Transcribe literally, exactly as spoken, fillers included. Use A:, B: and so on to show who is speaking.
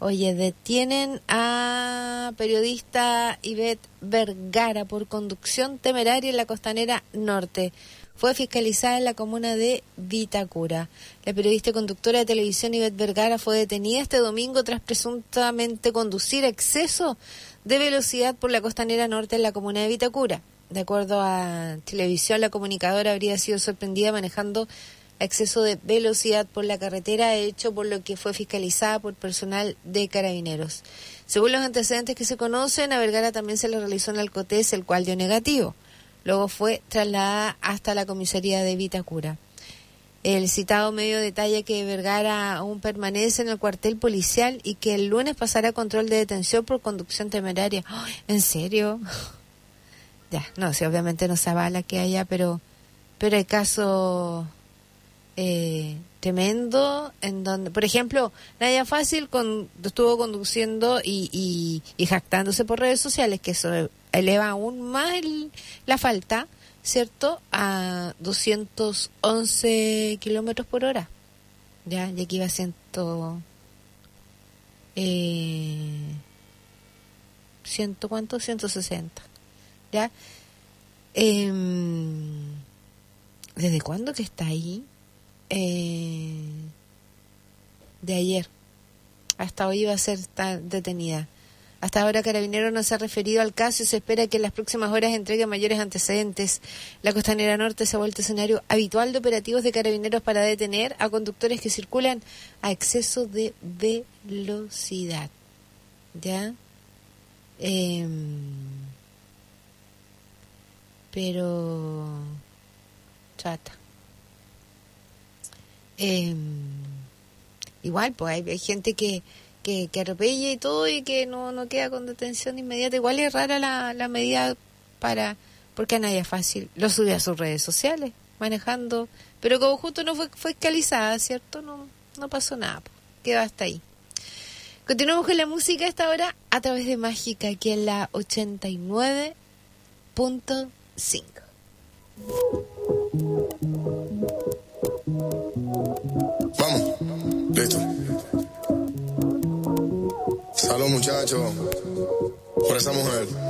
A: Oye, detienen a periodista Ivette Vergara por conducción temeraria en la Costanera Norte. Fue fiscalizada en la comuna de Vitacura. La periodista y conductora de televisión Ivette Vergara fue detenida este domingo tras presuntamente conducir a exceso de velocidad por la Costanera Norte en la comuna de Vitacura. De acuerdo a Televisión, la comunicadora habría sido sorprendida manejando exceso de velocidad por la carretera, hecho por lo que fue fiscalizada por personal de Carabineros. Según los antecedentes que se conocen, a Vergara también se le realizó un alcotés, el cual dio negativo. Luego fue trasladada hasta la comisaría de Vitacura. El citado medio detalla que Vergara aún permanece en el cuartel policial y que el lunes pasará a control de detención por conducción temeraria. ¡Oh! ¿En serio? Ya, no, sí, obviamente no se avala que haya, pero, pero hay casos eh, tremendo en donde, por ejemplo, Naya Fácil con, estuvo conduciendo y, y, y jactándose por redes sociales, que eso eleva aún más el, la falta, ¿cierto?, a doscientos once kilómetros por hora. Ya, y aquí va a ciento... Eh, ¿Ciento cuánto? ciento sesenta. ¿Ya? Eh, ¿Desde cuándo que está ahí? Eh, de ayer. Hasta hoy va a ser detenida. Hasta ahora Carabineros no se ha referido al caso y se espera que en las próximas horas entregue mayores antecedentes. La Costanera Norte se ha vuelto escenario habitual de operativos de Carabineros para detener a conductores que circulan a exceso de velocidad. ¿Ya? Eh, pero... Chata. Eh, igual, pues hay, hay gente que... que, que atropella y todo y que no, no queda con detención inmediata. Igual es rara la, la medida para, porque a Naya Fácil lo subió a sus redes sociales, manejando, pero como justo no fue, fue fiscalizada, ¿cierto? No, no pasó nada, pues, quedó hasta ahí. Continuamos con la música a esta hora a través de Mágica, aquí en la ochenta y nueve punto cinco.
B: Vamos, listo. Salud, muchachos, por esa mujer.